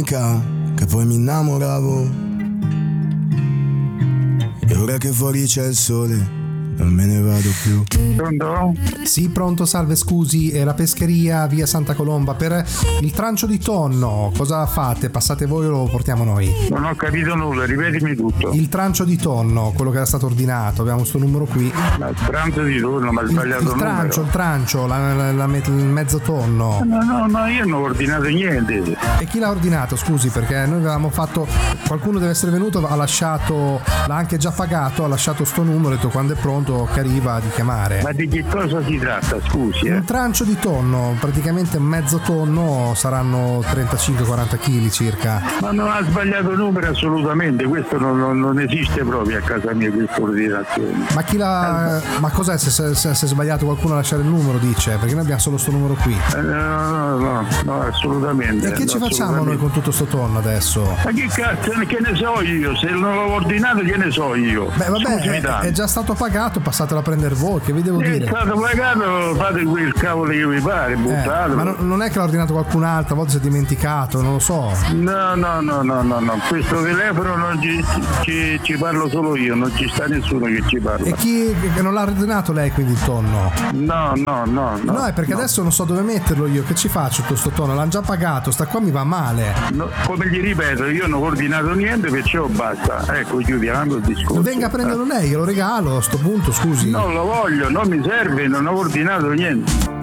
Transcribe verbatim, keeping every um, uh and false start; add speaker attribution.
Speaker 1: che poi mi innamoravo, e ora che fuori c'è il sole non me ne vado più.
Speaker 2: Pronto?
Speaker 3: Sì, pronto, salve, scusi, è la pescheria via Santa Colomba. Per il trancio di tonno, cosa fate? Passate voi o lo portiamo noi?
Speaker 2: Non ho capito nulla, ripetimi tutto.
Speaker 3: Il trancio di tonno, quello che era stato ordinato, abbiamo sto numero qui.
Speaker 2: Ma il trancio di tonno, ma hai sbagliato
Speaker 3: Il
Speaker 2: il
Speaker 3: trancio,
Speaker 2: numero.
Speaker 3: il trancio, la, la, la, il mezzo tonno.
Speaker 2: No, no, no, io non ho ordinato niente.
Speaker 3: E chi l'ha ordinato, scusi, perché noi avevamo fatto, qualcuno deve essere venuto, ha lasciato, l'ha anche già pagato, ha lasciato sto numero, ha detto quando è pronto che arriva di chiamare.
Speaker 2: Ma di che cosa si tratta, scusi? Eh?
Speaker 3: Un trancio di tonno, praticamente mezzo tonno, saranno trentacinque quaranta chili circa.
Speaker 2: Ma non ha sbagliato il numero assolutamente, questo non, non, non esiste proprio a casa mia, questa ordinazione.
Speaker 3: Ma chi l'ha. Ma cos'è se, se, se, se è sbagliato qualcuno a lasciare il numero, dice? Perché noi abbiamo solo sto numero qui.
Speaker 2: Eh, no, no, no, no, assolutamente.
Speaker 3: E che
Speaker 2: no,
Speaker 3: ci facciamo noi con tutto sto tonno adesso?
Speaker 2: Ma che cazzo, che ne so io? Se non l'ho ordinato, che ne so io?
Speaker 3: Beh, vabbè,
Speaker 2: Scusami
Speaker 3: è,
Speaker 2: tanto.
Speaker 3: è già stato pagato, passatelo a prendere voi, che vi devo
Speaker 2: È
Speaker 3: dire?
Speaker 2: stato pagato, fate quel cavolo che vi pare,
Speaker 3: Eh,
Speaker 2: buttatelo.
Speaker 3: ma non, non è che l'ha ordinato qualcun altro, a volte si è dimenticato, non lo so.
Speaker 2: No, no, no, no, no, no, questo telefono non ci, ci, ci parlo solo io, non ci sta nessuno che ci parla.
Speaker 3: E chi che non l'ha ordinato lei quindi il tonno?
Speaker 2: No, no, no, no.
Speaker 3: No, è perché
Speaker 2: no.
Speaker 3: adesso non so dove metterlo io, che ci faccio tutto sto tonno? L'hanno già pagato, sta qua mi va male.
Speaker 2: No, come gli ripeto, io non ho ordinato niente, perciò basta. Ecco, chiudiamo il discorso.
Speaker 3: Venga a prenderlo lei, glielo regalo a sto punto, scusi.
Speaker 2: Non lo voglio, non mi serve, non ho ordinato niente.